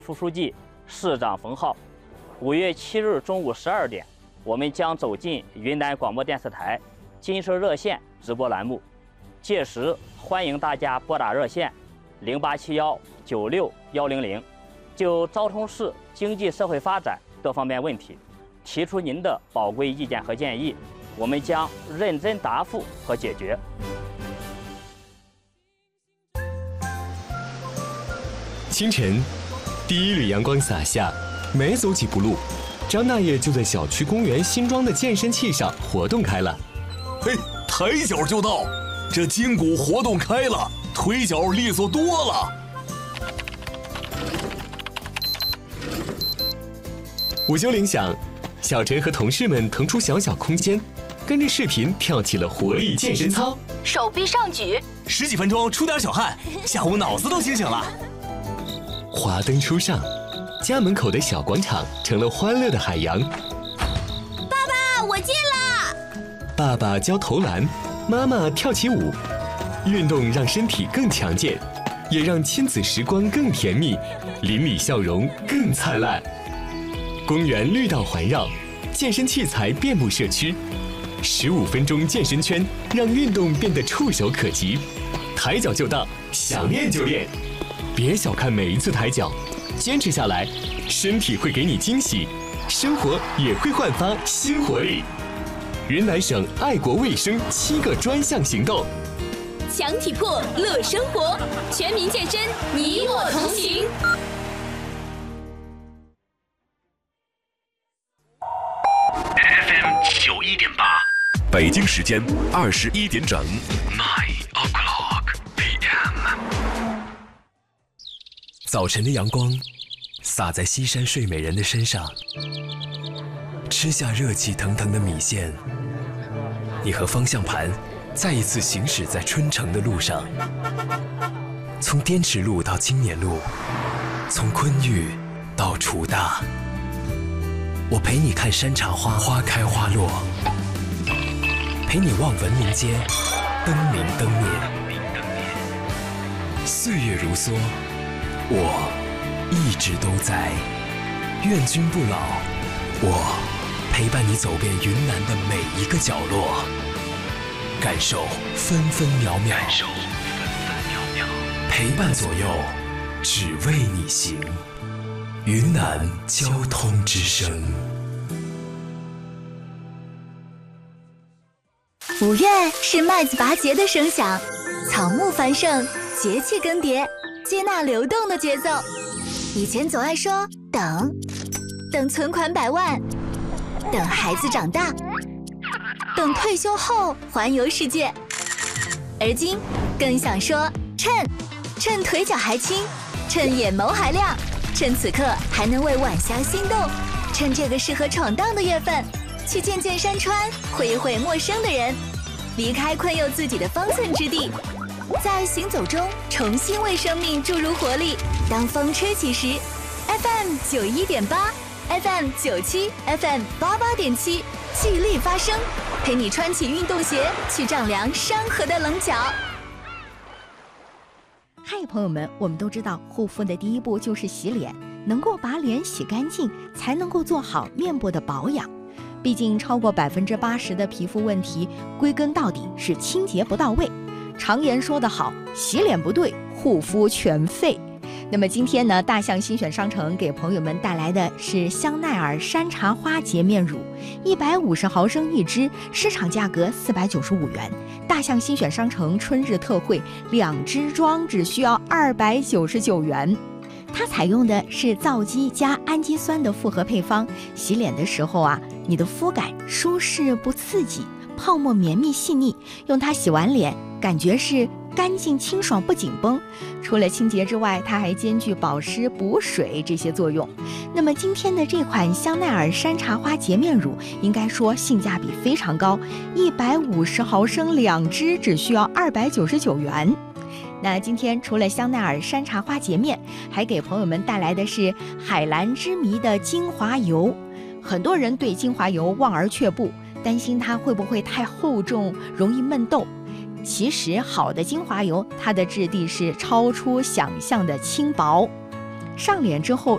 副书记、市长冯浩。5月7日中午12点，我们将走进云南广播电视台金社热线直播栏目，届时欢迎大家拨打热线0871961100，就昭通市经济社会发展各方面问题提出您的宝贵意见和建议，我们将认真答复和解决。 清晨，第一缕阳光洒下，没走几步路，张大爷就在小区公园新装的健身器上活动开了。 嘿，抬脚就到，这筋骨活动开了，腿脚利索多了。 午休铃响，小陈和同事们腾出小小空间，跟着视频跳起了活力健身操， 手臂上举 ，10几分钟出点小汗，下午脑子都清醒了。 华灯初上，家门口的小广场成了欢乐的海洋。 爸爸，我进了。 爸爸教投篮，妈妈跳起舞，运动让身体更强健，也让亲子时光更甜蜜，邻里笑容更灿烂。公园绿道环绕，健身器材遍布社区，15分钟健身圈让运动变得触手可及，抬脚就到，想练就练。别小看每一次抬脚，坚持下来，身体会给你惊喜，生活也会焕发新活力。云南省爱国卫生7个专项行动， 强体魄乐生活，全民健身，你我同行。 FM 91.8，北京时间21点整，9 o'clock PM。 早晨的阳光洒在西山睡美人的身上，吃下热气腾腾的米线，你和方向盘再一次行驶在春城的路上，从滇池路到青年路，从昆玉到楚大，我陪你看山茶花花开花落，陪你望文明街灯明灯灭。岁月如梭，我一直都在，愿君不老。我陪伴你走遍云南的每一个角落，感受分分秒秒，陪伴左右，只为你行。云南交通之声。 5月是麦子拔节的声响，草木繁盛，节气更迭，接纳流动的节奏。以前总爱说等存款100万，等孩子长大，等退休后环游世界。而今更想说趁腿脚还轻，趁眼眸还亮，趁此刻还能为晚霞心动，趁这个适合闯荡的月份，去见见山川，会一会陌生的人，离开困囿自己的方寸之地，在行走中重新为生命注入活力。当风吹起时 ，FM 91.8，FM 97，FM 88.7，聚力发声，陪你穿起运动鞋，去丈量山河的棱角。 嗨，朋友们，我们都知道护肤的第一步就是洗脸，能够把脸洗干净，才能够做好面部的保养。毕竟超过80%的皮肤问题，归根到底是清洁不到位。常言说得好，洗脸不对，护肤全废。那么今天呢，大象新选商城给朋友们带来的是香奈儿山茶花洁面乳，150毫升一支，市场价格495元。大象新选商城春日特惠，2支装只需要299元。它采用的是皂基加氨基酸的复合配方，洗脸的时候啊，你的肤感舒适不刺激，泡沫绵密细腻，用它洗完脸，感觉是干净清爽不紧绷。除了清洁之外，它还兼具保湿补水这些作用。那么今天的这款香奈儿山茶花洁面乳，应该说性价比非常高，150毫升2支只需要299元。那今天除了香奈儿山茶花洁面，还给朋友们带来的是海蓝之谜的精华油。很多人对精华油望而却步，担心它会不会太厚重，容易闷痘。其实好的精华油，它的质地是超出想象的轻薄，上脸之后